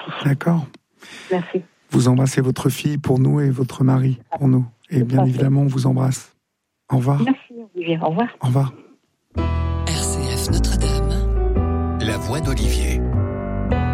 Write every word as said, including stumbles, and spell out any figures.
D'accord. Merci. Vous embrassez votre fille pour nous et votre mari pour nous. Et bien Parfait. évidemment, on vous embrasse. Au revoir. Merci, Olivier. Au revoir. Au revoir. R C F Notre-Dame. La voix d'Olivier.